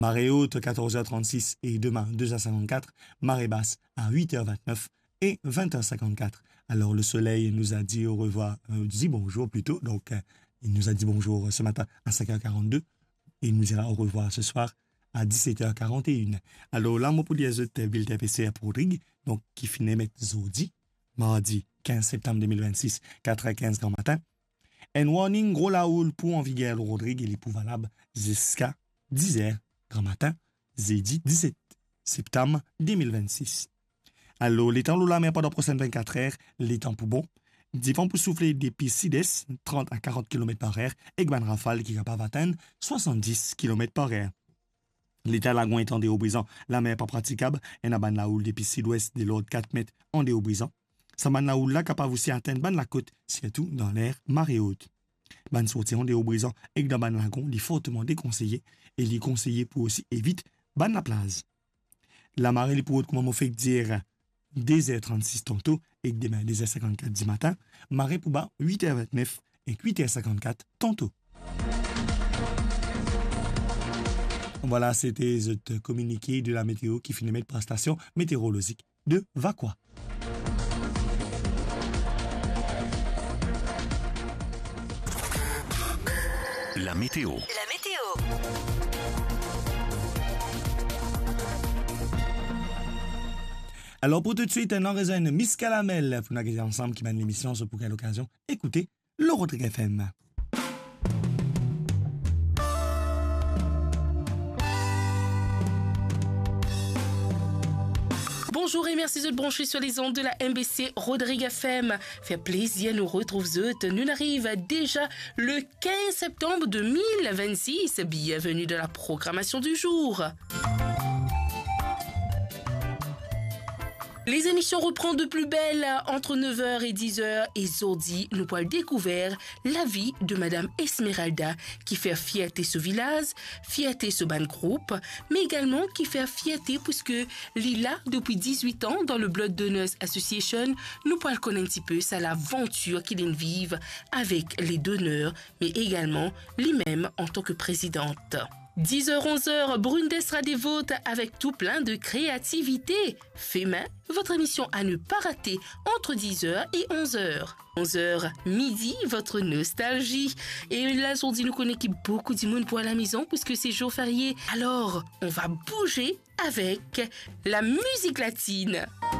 Marée haute 14h36 et demain 2h54, marée basse à 8h29 et 20h54. Alors le soleil nous a dit au revoir, dit bonjour plutôt, donc il nous a dit bonjour ce matin à 5h42 et il nous dira au revoir ce soir à 17h41. Alors là, mon pour les autres villes TPCR pour Rodrigue, donc qui finit avec Zodi, mardi 15 septembre 2026, 4h15 grand matin. Un warning gros la houle pour en vigueur le Rodrigue, il est pour valable jusqu'à 10h grand matin, jeudi 17 septembre 2026. Alors, les temps l'eau la mer pendant les prochaines 24 heures, les temps pour bon. Des vents pour souffler depuis 6 30 à 40 km par heure, et une rafale qui est capable d'atteindre 70 km par heure. L'état lagon étant des hauts brisants, la mer pas praticable, et n'a ban la houle depuis sud-ouest de l'ordre 4 mètres en des hauts brisants. Ça ban la houle là capable aussi atteindre ban la côte, surtout dans l'air marée haute. Ban sortir en des hauts brisants et dans ban lagon, il est fortement déconseillé, et il est conseillé pour aussi éviter ban la plage. La marée, les pour autre, comment on fait dire 2h36 tantôt, et demain 2h54 du matin, marée pour bas 8h29 et 8h54 tantôt. Voilà, c'était le communiqué de la météo qui finit mettre par la station météorologique de Vaqua. La météo. Alors pour tout de suite, on réserve une Miss Calamel pour nous regarder ensemble qui mène l'émission sur pour quelle occasion. Écoutez le Rodrigue FM. Bonjour et merci de brancher sur les ondes de la MBC Rodrigue FM. Fait plaisir nous retrouver. Nous arrive déjà le 15 septembre 2026. Bienvenue dans la programmation du jour. Les émissions reprennent de plus belle entre 9h et 10h et aujourd'hui, nous pourrons découvrir la vie de Madame Esmeralda qui fait fierté ce village, fierté ce ban groupe, mais également qui fait fierté puisque Lila, depuis 18 ans dans le Blood Donors Association, nous pourrons connaître un petit peu ça l'aventure qu'il vive avec les donneurs, mais également lui-même en tant que présidente. 10h-11h, Brundes sera des votes avec tout plein de créativité. Fémin, votre émission à ne pas rater entre 10h et 11h. 11h midi, votre nostalgie. Et là, aujourd'hui, nous connaissons beaucoup de monde pour à la maison puisque c'est jour férié. Alors, on va bouger avec la musique latine.